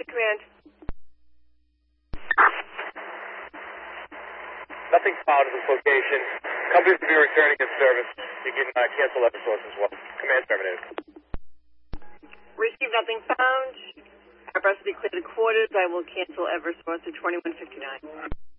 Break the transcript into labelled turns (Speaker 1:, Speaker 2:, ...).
Speaker 1: to command.
Speaker 2: Nothing found at this location. Companies will be returning in service. You can cancel Eversource as well. Command terminated.
Speaker 1: Receive nothing found. Airbus will be clear to quarters. I will cancel Eversource to 2159.